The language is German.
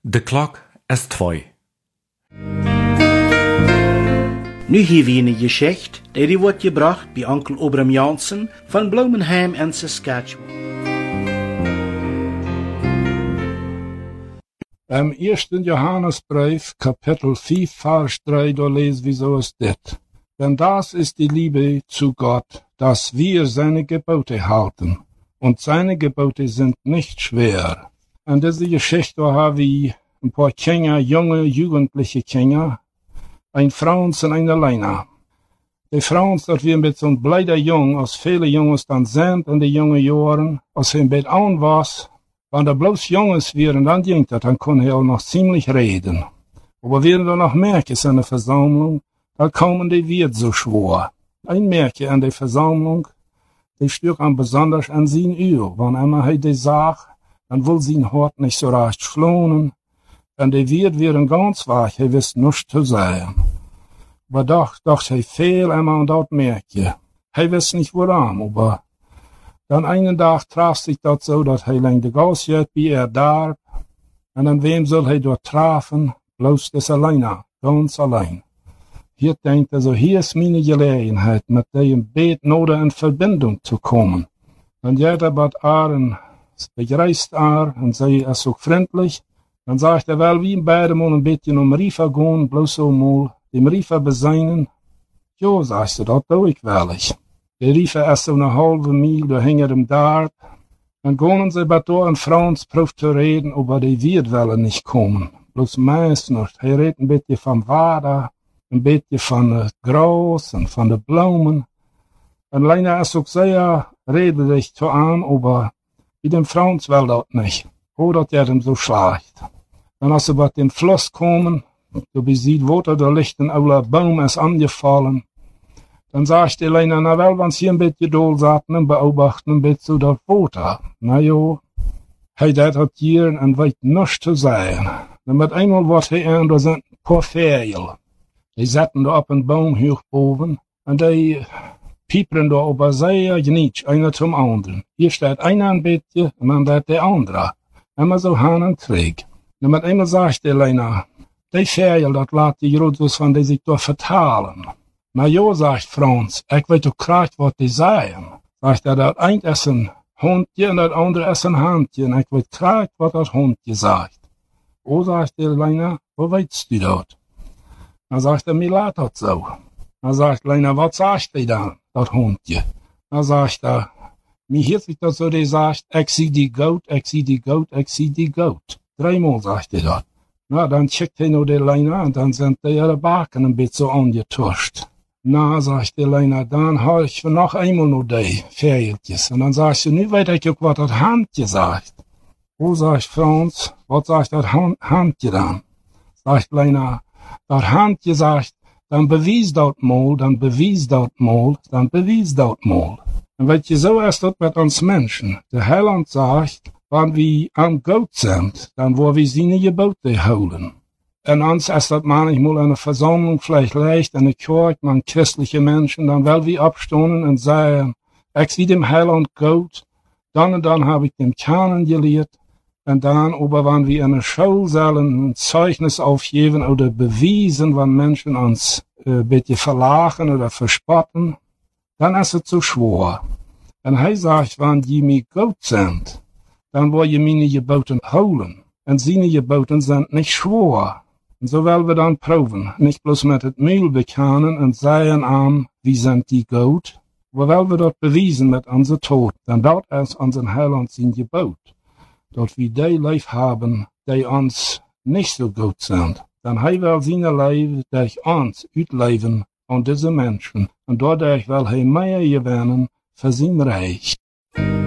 De klok is 2. Nu hier wie eine Geschichte, die wordt gebracht bei Onkel Obram Jansen von Blumenheim in Saskatchewan. Im 1. Johannesbrief, Kapitel 5, Vers 3, da lesen wir so ist dit. Denn das ist die Liebe zu Gott, dass wir seine Gebote halten. Und seine Gebote sind nicht schwer. An dieser Geschichte haben wir ein paar Kinder, junge, jugendliche Kinder, ein Frauens und eine Leina. Die Frauens, dat wir mit so ein bleider Jung, als viele Jungs dann sind in die jungen Jahren, als sie ein bisschen an was, wenn da bloß Jungs wären, dann denkt das, dann können sie auch noch ziemlich reden. Aber während da noch Märkes in der Versammlung, da kommen die wird so schwor. Ein Märchen in der Versammlung, die stört am besonders an sein Uhr. Wenn einmal er die sagt, dann will sein Hort nicht so recht schlonen. Und die wird wären ganz wach, er wisst nichts zu sagen. Aber doch er viel einmal an das Märchen. Er wisst nicht woran, aber dann einen Tag traf sich das so, dass er lang de Gas jet bei darb. Und an wem soll er dort trafen? Bloß das alleine, ganz allein. Hier denkt er so, hier ist meine Gelegenheit, mit dem Beten oder in Verbindung zu kommen. Dann geht er bei Ahren, begreist und sei er so freundlich. Dann sagt er, wel wie beide mal ein bisschen Riefer gehen, bloß so mal dem Riefer beseinen. Jo, sagst du, das tue ich wirklich. Der Riefer ist so eine halbe Mil, da hängt er im Darb. Dann gehen sie bei da ein Frauensprof zu reden, aber die wird wel nicht kommen. Bloß meistens, er redet ein bisschen vom Wader, ein bisschen von Gras und von den Blumen. Und leider ist auch sehr redlich zu an, aber wie dem Frauens will das nicht. Oder der ihm so schlecht. Dann als sie bei dem Fluss kommen, du besieht, wo da liegt ein alter Baum ist angefallen. Dann sagt die Leina, na wel, wenn sie ein bisschen doll saßen und beobachten, ein bisschen das Water. Na jo, hey, das hat hier und weiß nichts zu sagen. Dann mit einmal wird er an, da sind ein paar Vögel. Die sitzen da auf einem Baum hoch oben und die piepern da aber sehr genietsch, einer zum anderen. Hier steht einer ein bisschen und dann steht der andere. Immer so Hahn und Krieg. Und mit einmal sagt der Leina, die Vögel, das lässt die Jodus von die sich da vertalen. Na jo, sagt Franz, ich weiß doch gerade, was die sagen. Sagt er, das eine ist ein Hundje und das andere ist ein Handje. Und ich weiß gerade, was das Hundje sagt. Oh, sagt der Leina, wo weißt du das? Dann sagt er, mir lässt das so. Dann sagt Leina, was sagt die dann, das Hundje? Dann sagt er, mir hört sich das so, die sagt, ich sieh die Goat, ich sieh die Goat, ich sieh die Goat. 3-mal sagt er das. Na, dann checkt er noch die Leina und dann sind die ihre Backen ein bisschen angetuscht. Na, sagt die Leina, dann habe ich noch einmal noch die Fähigkeiten. Und dann sagt sie, nu weiß ich auch, was das Handje sagt. Oh, sagt Franz, was sagt das Handje dann? Sagt Leina, das Handje sagt, dann bewies das mal, dann bewies das mal, dann bewies das mal. Und weißt du, so ist das mit uns Menschen. Der Heiland sagt, wenn wir am Gott sind, dann wollen wir seine Gebote holen. Und uns ist das manchmal eine Versammlung vielleicht leicht, eine Kirche, man christliche Menschen, dann will wir abstehen und sagen, ich sehe dem Heiland Gott, dann und dann habe ich dem kennengelernt, und dann, aber wenn wir in der Schule sollen, ein Zeugnis aufgeben oder bewiesen, wenn Menschen uns ein bisschen verlachen oder verspotten, dann ist es zu schwer. Und er sagt, wenn die mit Gott sind, dann wollen ihr meine Gebote holen. Und seine Gebote sind nicht schwer. Und so wollen wir dann proben, nicht bloß mit dem Mühl bekennen und sagen an, wie sind die Gott, aber wollen wir dort bewiesen mit unserem Tod. Denn dort ist unser Heiland sein Gebot. Dort wir die Leib haben, die uns nicht so gut sind. Dann will seine Leib durch uns utleben an diese Menschen. Und dadurch will mehr gewinnen für sein Reich.